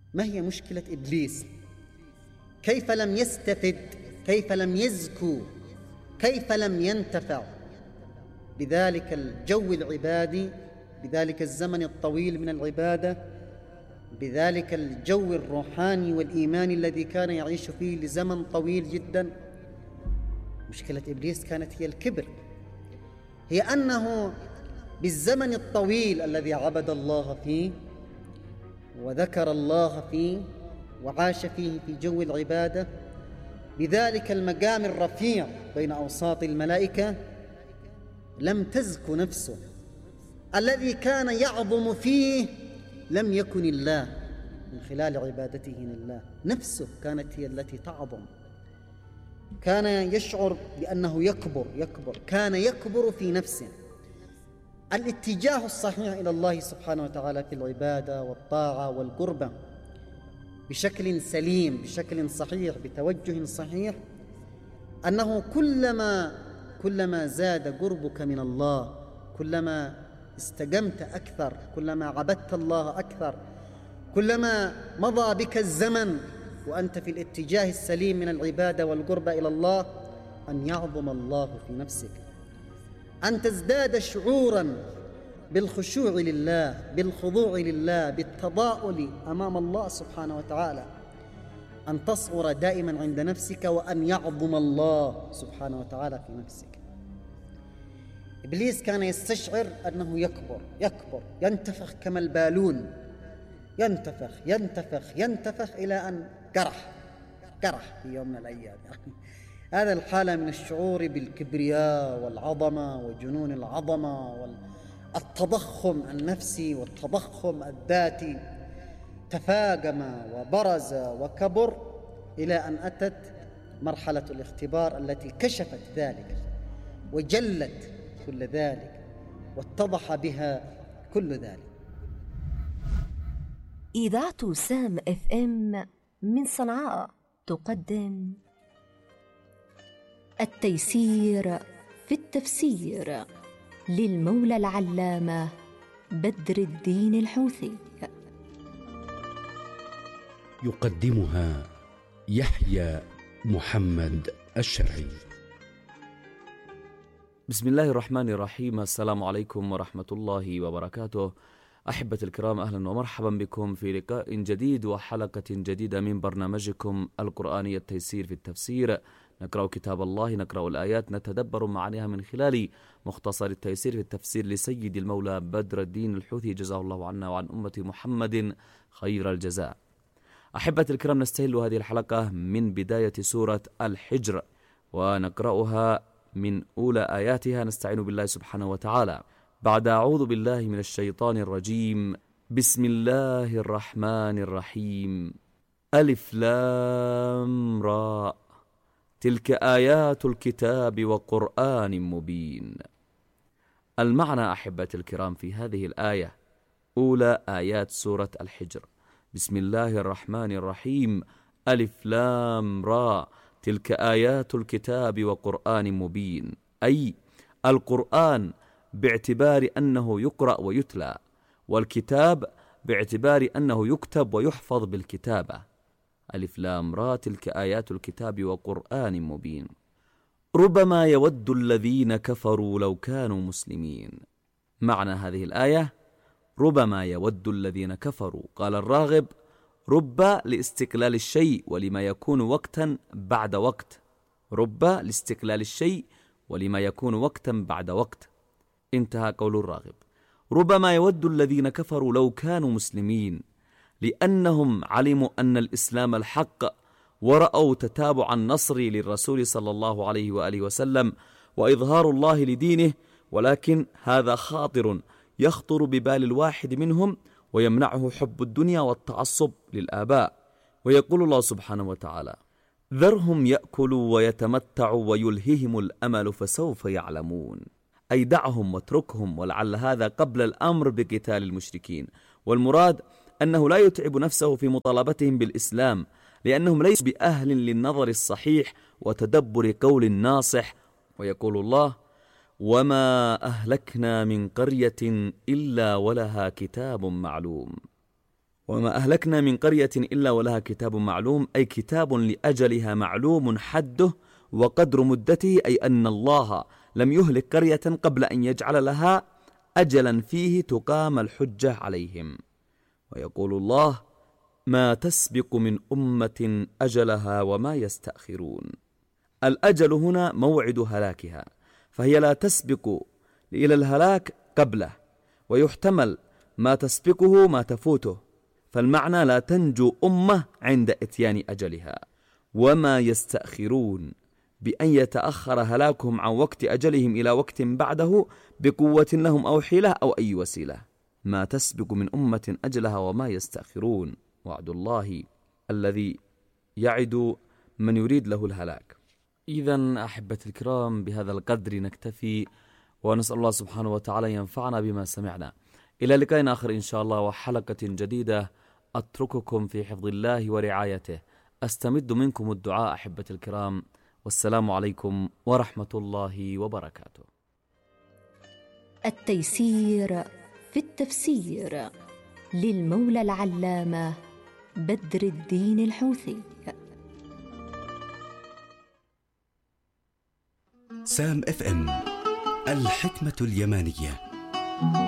ما هي مشكلة إبليس؟ كيف لم يستفد؟ كيف لم يزكو؟ كيف لم ينتفع بذلك الجو العبادي، بذلك الزمن الطويل من العبادة، بذلك الجو الروحاني والإيماني الذي كان يعيش فيه لزمن طويل جدا؟ مشكلة إبليس كانت هي الكبر، هي أنه بالزمن الطويل الذي عبد الله فيه وذكر الله فيه وعاش فيه في جو العبادة، بذلك المقام الرفيع بين أوساط الملائكة، لم تزك نفسه. الذي كان يعظم فيه لم يكن الله من خلال عبادته لله، نفسه كانت هي التي تعظم. كان يشعر بأنه يكبر، كان يكبر في نفسه. الاتجاه الصحيح إلى الله سبحانه وتعالى في العبادة والطاعة والقربة بشكل سليم، بشكل صحيح، بتوجه صحيح، أنه كلما زاد قربك من الله، كلما استقمت أكثر، كلما عبدت الله أكثر، كلما مضى بك الزمن وأنت في الاتجاه السليم من العبادة والقربة إلى الله، أن يعظم الله في نفسك، أن تزداد شعوراً بالخشوع لله، بالخضوع لله، بالتضاؤل أمام الله سبحانه وتعالى، أن تصغر دائماً عند نفسك، وأن يعظم الله سبحانه وتعالى في نفسك. إبليس كان يستشعر أنه يكبر، ينتفخ كما البالون، ينتفخ إلى أن كرح في يوم من الأيام. هذا الحالة من الشعور بالكبرياء والعظمة وجنون العظمة والتضخم النفسي والتضخم الذاتي تفاقم وبرز وكبر، إلى أن أتت مرحلة الاختبار التي كشفت ذلك وجلت كل ذلك واتضح بها كل ذلك. إذاعة سام FM من صنعاء تقدم التيسير في التفسير للمولى العلامة بدر الدين الحوثي، يقدمها يحيى محمد الشرعي. بسم الله الرحمن الرحيم. السلام عليكم ورحمة الله وبركاته. أحبة الكرام، أهلا ومرحبا بكم في لقاء جديد وحلقة جديدة من برنامجكم القرآني التيسير في التفسير. نقرأ كتاب الله، نقرأ الآيات، نتدبر معانيها من خلال مختصر التيسير في التفسير لسيد المولى بدر الدين الحوثي، جزاه الله عنا وعن أمة محمد خير الجزاء. أحبة الكرام، نستهل هذه الحلقة من بداية سورة الحجر ونقرأها من أولى آياتها. نستعين بالله سبحانه وتعالى بعد أعوذ بالله من الشيطان الرجيم. بسم الله الرحمن الرحيم. ألف لام را، تلك آيات الكتاب وقرآن مبين. المعنى أحبة الكرام في هذه الآية، أولى آيات سورة الحجر، بسم الله الرحمن الرحيم، ألف لام را، تلك آيات الكتاب وقرآن مبين، أي القرآن باعتبار أنه يقرأ ويتلى، والكتاب باعتبار أنه يكتب ويحفظ بالكتابة. ألف لام را، تلك آيات الكتاب وقرآن مبين. ربما يود الذين كفروا لو كانوا مسلمين. معنى هذه الآية، ربما يود الذين كفروا. قال الراغب: رب لاستقلال الشيء ولما يكون وقتا بعد وقت، رب لاستقلال الشيء ولما يكون وقتا بعد وقت. انتهى قول الراغب. ربما يود الذين كفروا لو كانوا مسلمين، لأنهم علموا أن الإسلام الحق، ورأوا تتابع النصر للرسول صلى الله عليه وآله وسلم وإظهار الله لدينه، ولكن هذا خاطر يخطر ببال الواحد منهم ويمنعه حب الدنيا والتعصب للآباء. ويقول الله سبحانه وتعالى: ذرهم يأكلوا ويتمتعوا ويلههم الأمل فسوف يعلمون، أي دعهم واتركهم، ولعل هذا قبل الأمر بقتال المشركين. والمراد أنه لا يتعب نفسه في مطالبتهم بالإسلام، لأنهم ليسوا بأهل للنظر الصحيح وتدبر قول الناصح. ويقول الله: وما أهلكنا من قرية إلا ولها كتاب معلوم. وما أهلكنا من قرية إلا ولها كتاب معلوم، أي كتاب لأجلها معلوم حده وقدر مدته، أي أن الله لم يهلك قرية قبل أن يجعل لها أجلا فيه تقام الحجة عليهم. ويقول الله: ما تسبق من أمة أجلها وما يستأخرون. الأجل هنا موعد هلاكها، فهي لا تسبق إلى الهلاك قبله، ويحتمل ما تسبقه ما تفوته، فالمعنى لا تنجو أمة عند إتيان أجلها. وما يستأخرون بأن يتأخر هلاكهم عن وقت أجلهم إلى وقت بعده بقوة لهم أو حيلة أو أي وسيلة. ما تسبق من أمة أجلها وما يستأخرون، وعد الله الذي يعد من يريد له الهلاك. إذن أحبة الكرام، بهذا القدر نكتفي، ونسأل الله سبحانه وتعالى ينفعنا بما سمعنا. إلى لقاء آخر إن شاء الله وحلقة جديدة. أترككم في حفظ الله ورعايته، أستمد منكم الدعاء أحبة الكرام، والسلام عليكم ورحمة الله وبركاته. التيسير في التفسير للمولى العلامة بدر الدين الحوثي. سام FM، الحكمة اليمانية.